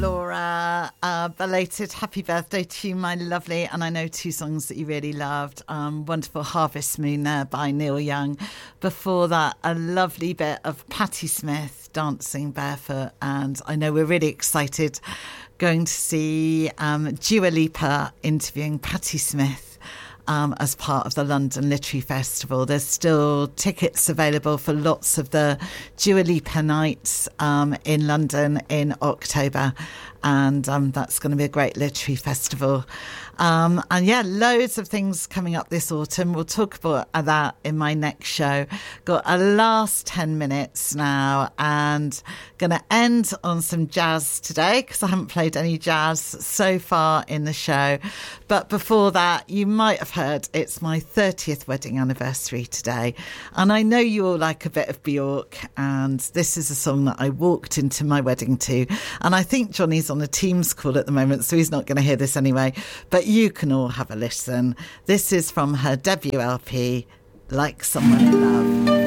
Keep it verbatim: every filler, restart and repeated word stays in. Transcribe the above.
Laura. Uh, belated happy birthday to you, my lovely. And I know two songs that you really loved. Um, wonderful Harvest Moon there by Neil Young. Before that, a lovely bit of Patti Smith, Dancing Barefoot. And I know we're really excited going to see um, Dua Lipa interviewing Patti Smith Um, as part of the London Literary Festival. There's still tickets available for lots of the Dua Lipa nights um, in London in October, and um, that's going to be a great literary festival. Um, and yeah, loads of things coming up this autumn. We'll talk about that in my next show. Got a last ten minutes now, and going to end on some jazz today because I haven't played any jazz so far in the show. But before that, you might have heard it's my thirtieth wedding anniversary today, and I know you all like a bit of Bjork, and this is a song that I walked into my wedding to, and I think Johnny's on a Teams call at the moment, so he's not going to hear this anyway, but you can all have a listen. This is from her debut L P, Like Someone in Love.